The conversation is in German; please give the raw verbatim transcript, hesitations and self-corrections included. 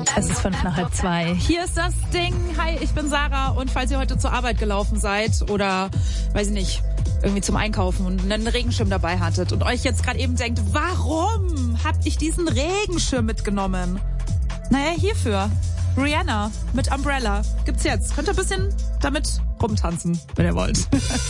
Es ist fünf nach halb zwei. Hier ist das Ding. Hi, ich bin Sarah. Und falls ihr heute zur Arbeit gelaufen seid oder, weiß ich nicht, irgendwie zum Einkaufen und einen Regenschirm dabei hattet und euch jetzt gerade eben denkt, warum hab ich diesen Regenschirm mitgenommen? Naja, hierfür. Rihanna mit Umbrella. Gibt's jetzt. Könnt ihr ein bisschen damit rumtanzen, wenn ihr wollt.